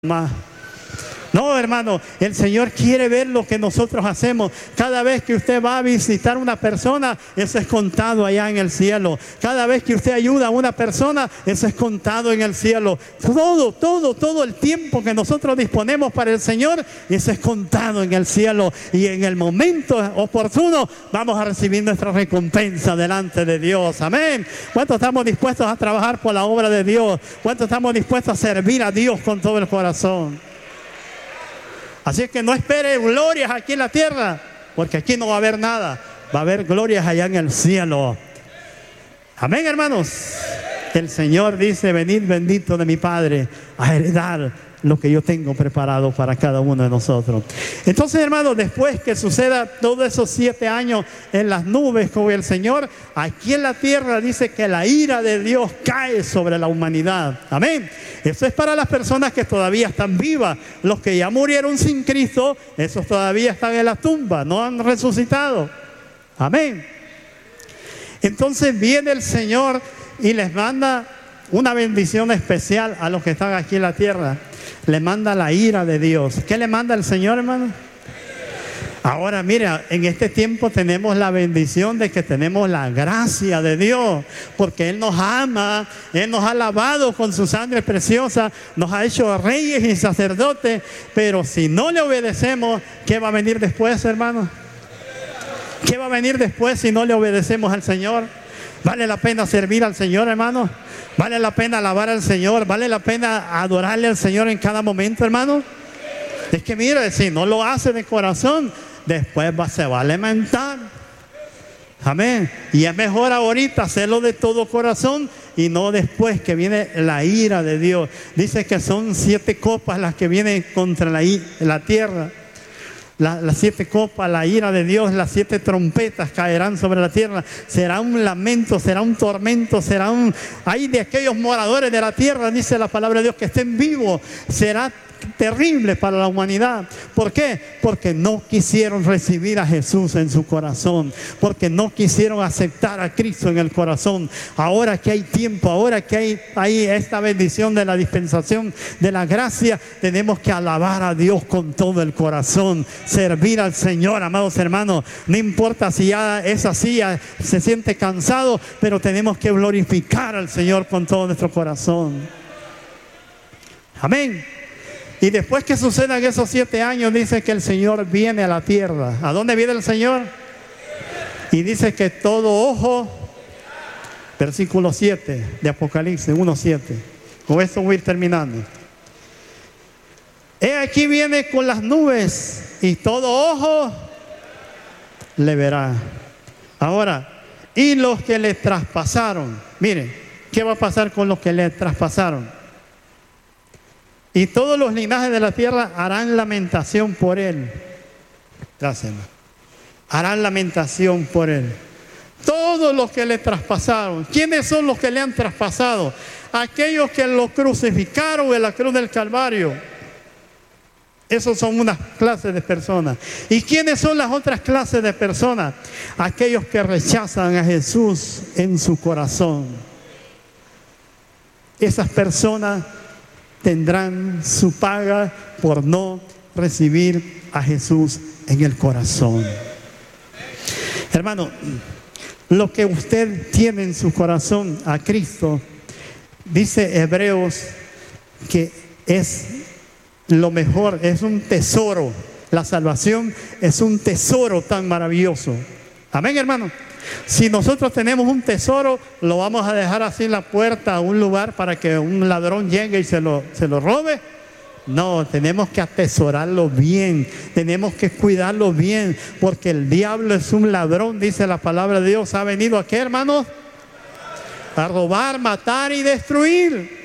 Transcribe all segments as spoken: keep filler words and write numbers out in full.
más. No, hermano, el Señor quiere ver lo que nosotros hacemos. Cada vez que usted va a visitar a una persona, eso es contado allá en el cielo. Cada vez que usted ayuda a una persona, eso es contado en el cielo. Todo, todo, todo el tiempo que nosotros disponemos para el Señor, eso es contado en el cielo. Y en el momento oportuno vamos a recibir nuestra recompensa delante de Dios. Amén. ¿Cuántos estamos dispuestos a trabajar por la obra de Dios? ¿Cuántos estamos dispuestos a servir a Dios con todo el corazón? Así es que no espere glorias aquí en la tierra, porque aquí no va a haber nada. Va a haber glorias allá en el cielo. Amén, hermanos. El Señor dice: venid bendito de mi Padre a heredar lo que yo tengo preparado para cada uno de nosotros. Entonces, hermanos, después que suceda todos esos siete años en las nubes con el Señor, aquí en la tierra dice que la ira de Dios cae sobre la humanidad. Amén. Eso es para las personas que todavía están vivas. Los que ya murieron sin Cristo, esos todavía están en la tumba, no han resucitado. Amén. Entonces viene el Señor y les manda una bendición especial a los que están aquí en la tierra. Le manda la ira de Dios. ¿Qué le manda el Señor, hermano? Ahora, mira, en este tiempo tenemos la bendición de que tenemos la gracia de Dios, porque Él nos ama, Él nos ha lavado con su sangre preciosa, nos ha hecho reyes y sacerdotes, pero si no le obedecemos, ¿qué va a venir después, hermano? ¿Qué va a venir después si no le obedecemos al Señor? ¿Vale la pena servir al Señor, hermano? ¿Vale la pena alabar al Señor? ¿Vale la pena adorarle al Señor en cada momento, hermano? Es que mire, si no lo hace de corazón, después va, se va a lamentar. Amén. Y es mejor ahorita hacerlo de todo corazón y no después que viene la ira de Dios. Dice que son siete copas las que vienen contra la, la tierra. La, las siete copas, la ira de Dios, las siete trompetas caerán sobre la tierra. Será un lamento, será un tormento, será un... Ay de aquellos moradores de la tierra, dice la palabra de Dios, que estén vivos. Será terrible para la humanidad. ¿Por qué? Porque no quisieron recibir a Jesús en su corazón, porque no quisieron aceptar a Cristo en el corazón. Ahora que hay tiempo, ahora que hay, hay esta bendición de la dispensación de la gracia, tenemos que alabar a Dios con todo el corazón, servir al Señor, amados hermanos. No importa si ya es así, ya se siente cansado, pero tenemos que glorificar al Señor con todo nuestro corazón. Amén. Y después que sucedan esos siete años, dice que el Señor viene a la tierra. ¿A dónde viene el Señor? Y dice que todo ojo, versículo siete de Apocalipsis uno siete. Con esto voy a ir terminando. He aquí viene con las nubes y todo ojo le verá. Ahora, y los que le traspasaron. Miren, ¿qué va a pasar con los que le traspasaron? Y todos los linajes de la tierra harán lamentación por él. Gracias, hermano. Harán lamentación por él. Todos los que le traspasaron. ¿Quiénes son los que le han traspasado? Aquellos que lo crucificaron en la cruz del Calvario. Esos son unas clases de personas. ¿Y quiénes son las otras clases de personas? Aquellos que rechazan a Jesús en su corazón. Esas personas tendrán su paga por no recibir a Jesús en el corazón. Hermano, lo que usted tiene en su corazón a Cristo, dice Hebreos que es lo mejor, es un tesoro. La salvación es un tesoro tan maravilloso. Amén, hermano. Si nosotros tenemos un tesoro, lo vamos a dejar así en la puerta a un lugar para que un ladrón llegue y se lo, se lo robe. No, tenemos que atesorarlo bien, tenemos que cuidarlo bien, porque el diablo es un ladrón, dice la palabra de Dios. ¿Ha venido a qué, hermanos? A robar, matar y destruir.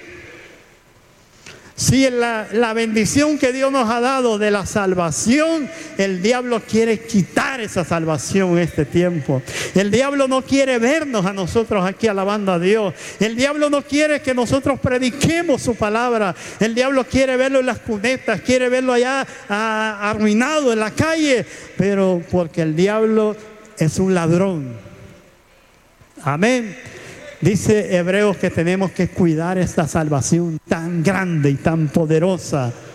Si la, la bendición que Dios nos ha dado de la salvación, el diablo quiere quitar esa salvación en este tiempo. El diablo no quiere vernos a nosotros aquí alabando a Dios. El diablo no quiere que nosotros prediquemos su palabra. El diablo quiere verlo en las cunetas, quiere verlo allá a, arruinado en la calle. Pero porque el diablo es un ladrón. Amén. Dice Hebreos que tenemos que cuidar esta salvación tan grande y tan poderosa